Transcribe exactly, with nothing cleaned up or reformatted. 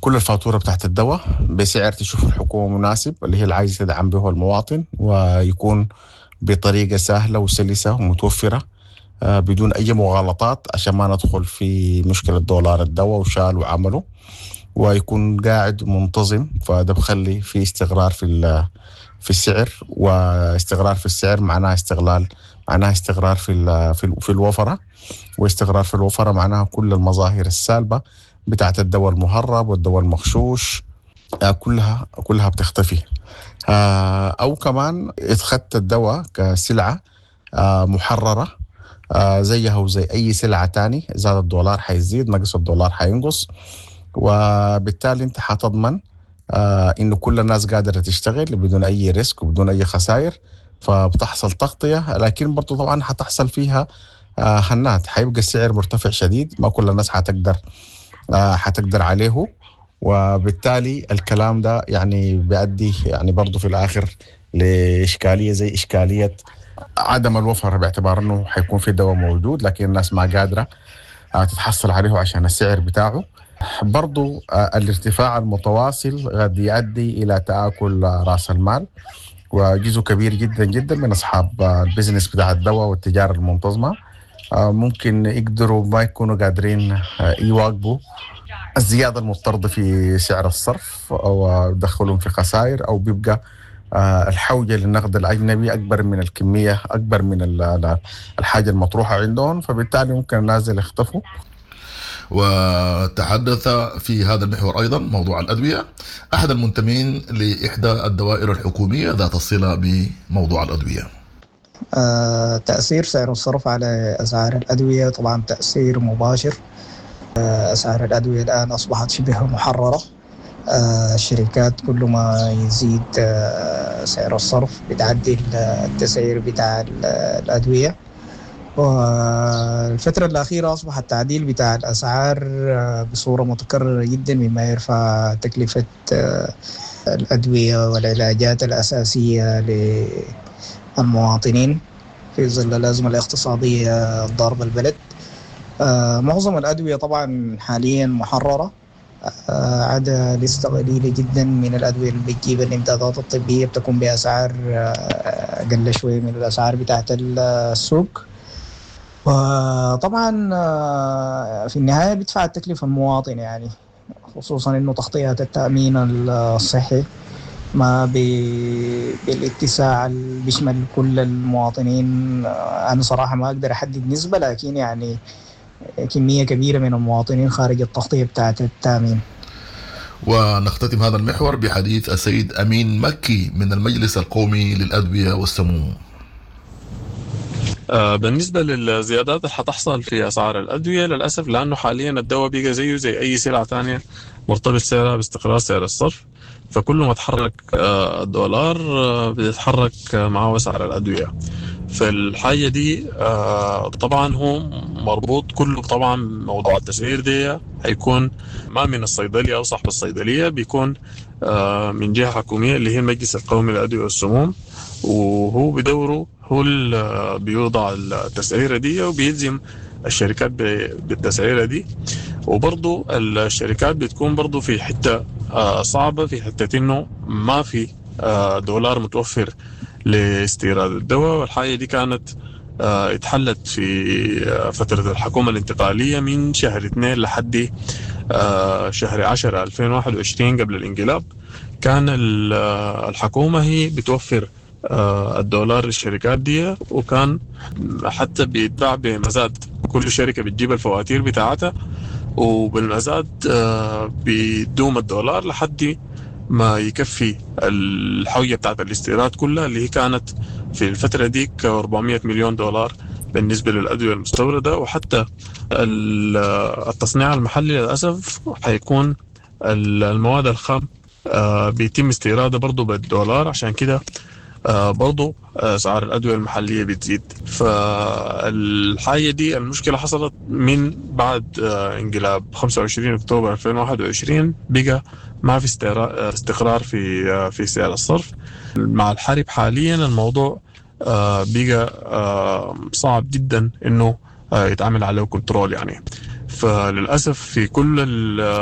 كل الفاتورة بتاعت الدواء بسعر تشوف الحكومة مناسب اللي هي اللي عايزة تدعم به المواطن، ويكون بطريقة سهلة وسلسة ومتوفرة آه، بدون أي مغالطات عشان ما ندخل في مشكلة دولار الدواء وشال وعمله، ويكون قاعد منتظم. فده بخلي في استقرار في ال- في السعر، واستقرار في السعر معناه استغلال، معناه استقرار في ال- في ال- في الوفرة، واستقرار في الوفرة معناها كل المظاهر السالبة بتاعت الدواء المهرب والدواء المغشوش آه، كلها كلها بتختفي. آه، أو كمان اتخذت الدواء كسلعة آه، محررة آه، زيها وزي أي سلعة تاني، زاد الدولار حيزيد، نقص الدولار حينقص، وبالتالي أنت حتضمن آه، إنه كل الناس قادرة تشتغل بدون أي ريسك وبدون أي خسائر. فبتحصل تغطية، لكن برضو طبعا حتحصل فيها آه، هنات، حيبقى السعر مرتفع شديد، ما كل الناس حتقدر آه، حتقدر عليه. وبالتالي الكلام ده يعني بيؤدي يعني برضو في الآخر لإشكالية زي إشكالية عدم الوفرة، باعتبار أنه حيكون في دواء موجود لكن الناس ما قادرة آه، تتحصل عليه عشان السعر بتاعه. برضو آه، الارتفاع المتواصل قد يؤدي إلى تآكل آه، رأس المال، وجزء كبير جدا جدا من أصحاب آه، البزنس بتاع الدواء والتجارة المنتظمة آه، ممكن يقدروا ما يكونوا قادرين آه، يواكبوا الزيادة المفترضة في سعر الصرف، أو يدخلهم في خسائر، أو بيبقى آه، الحوجة للنقد الأجنبي أكبر من الكمية، أكبر من ال- الحاجة المطروحة عندهم، فبالتالي ممكن الناس اللي يختفوا. وتحدث في هذا المحور أيضا موضوع الأدوية أحد المنتمين لإحدى الدوائر الحكومية ذات الصلة بموضوع الأدوية. آه، تأثير سعر الصرف على أسعار الأدوية طبعا تأثير مباشر. آه، أسعار الأدوية الآن أصبحت شبه محررة. آه، الشركات كل ما يزيد آه، سعر الصرف بتعدي التسعير بتاع ال- الأدوية. والفترة الأخيرة أصبح التعديل بتاع الأسعار آه، بصورة متكررة جدا، مما يرفع تكلفة آه، الأدوية والعلاجات الأساسية للمواطنين في ظل الأزمة الاقتصادية الضاربة البلد. آه، معظم الأدوية طبعا حاليا محررة، آه، عدا لستة قليلة جدا من الأدوية اللي بتجيب الإمدادات الطبية بتكون بأسعار آه، أقل شوية من الأسعار بتاعت السوق. وطبعا آه، في النهاية بيدفع التكلفة المواطن، يعني خصوصا إنه تغطية التأمين الصحي ما ب- بالاتساع اللي بيشمل كل المواطنين. آه، أنا صراحة ما أقدر أحدد نسبة، لكن يعني كمية كبيرة من المواطنين خارج التغطية بتاعت التأمين. ونختتم هذا المحور بحديث السيد أمين مكي من المجلس القومي للأدوية والسموم. آه، بالنسبة للزيادات اللي حتحصل في أسعار الأدوية للأسف، لأنه حاليا الدواء بيجي زيه زي أي سلعة تانية مرتبط سعرها باستقرار سعر الصرف. فكل ما تحرك آه، الدولار آه، بيتحرك آه، معه أسعار الأدوية. فالحاجة دي آه، طبعا هو مربوط كله طبعا موضوع التسعير دي هيكون ما من الصيدلية أو صاحب الصيدلية، بيكون آه، من جهة حكومية اللي هي المجلس القومي للأدوية والسموم، وهو بدوره هو اللي بيوضع التسعيرة دي وبيلزم الشركات ب- بالتسعيرة دي. وبرضو الشركات بتكون برضو في حتة آه، صعبة، في حتة إنه ما في آه، دولار متوفر لاستيراد الدواء. والحاجة دي كانت آه، اتحلت في آه، فترة الحكومة الانتقالية من شهر اثنين لحد آه، شهر عشرة ألفين وواحد وعشرين قبل الانقلاب. كان ال- آه، الحكومة هي بتوفر آه، الدولار للشركات دي، وكان حتى بيتباع بمزاد، كل شركة بتجيب الفواتير بتاعتها وبالمزاد آه، بيدوم الدولار لحد ما يكفي الحوية بتاعت الاستيراد كلها، اللي هي كانت في الفترة ديك أربعمية مليون دولار بالنسبة للأدوية المستوردة. وحتى ال- التصنيع المحلي للأسف حيكون المواد الخام آه، بيتم استيرادها برضو بالدولار، عشان كده آه، برضو أسعار الأدوية المحلية بتزيد. فالحاجة دي المشكلة حصلت من بعد آه، انقلاب خمسة وعشرين أكتوبر ألفين وواحد وعشرين، بقى ما في استقرار استقرار في آه، في سعر الصرف. مع الحرب حاليا الموضوع آه، بقى آه، صعب جدا إنه آه، يتعامل عليه كنترول يعني. فللأسف في كل